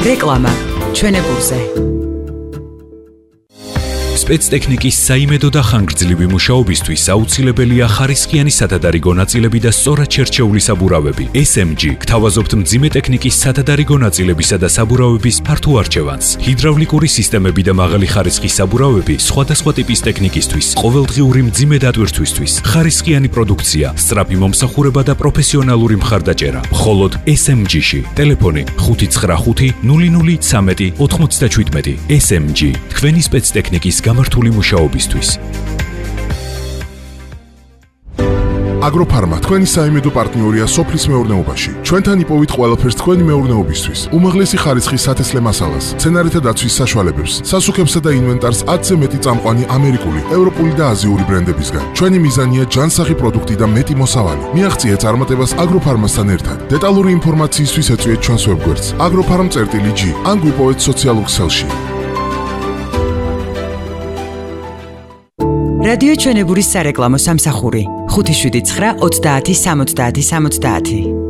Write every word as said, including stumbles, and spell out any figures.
რეკლამა ჩვენებურზე. სპეცტექნიკის საიმედო და ხანგრძლივი მუშაობისთვის აუცილებელია ხარისხიანი სათადარიგო ნაწილები და სწორად შერჩეული საბურავები. ეს ემ ჯი გთავაზობთ მძიმე ტექნიკის სათადარიგო ნაწილებისა და საბურავების ფართო არჩევანს. ჰიდრავლიკური სისტემები და მაღალი ხარისხის საბურავები სხვადასხვა ტიპის ტექნიკისთვის, ყოველდღიური მძიმე დატვირთვისთვის, ხარისხიანი პროდუქცია, სწრაფი მომსახურება და პროფესიონალური მხარდაჭერა. მხოლოდ ეს ემ ჯი-ში. ტელეფონი ხუთი ცხრა ხუთი ნული ნული ცამეტი ოთხმოცდაჩვიდმეტი. ეს ემ ჯი თქვენი სპეცტექნიკის გამართული მუშაობისთვის. აგროფარმა თქვენი საიმედო პარტნიორია სოფლის მეურნეობაში. ჩვენთან იპოვით ყველაფერს თქვენი მეურნეობისთვის. უმაღლესი ხარისხის სათესლე მასალას, მცენარეთა დაცვის საშუალებებს, სასუქებსა და ინვენტარს ათზე მეტი წამყვანი ამერიკული, ევროპული და აზიური ბრენდებისგან. ჩვენი მიზანია ჯანსაღი პროდუქტი და მეტი მოსავალი. მიაღწიეთ წარმატებას აგროფარმასთან ერთად. დეტალური ინფორმაციისთვის ეწვიეთ ჩვენს ვებგვერდს agropharm.gr ან გვიპოვეთ სოციალურ ქსელში. რადიო ჩვენებურის სარეკლამო სამსახური ხუთი შვიდი ცხრა ოცდაათი სამოცდაათი სამოცდაათი.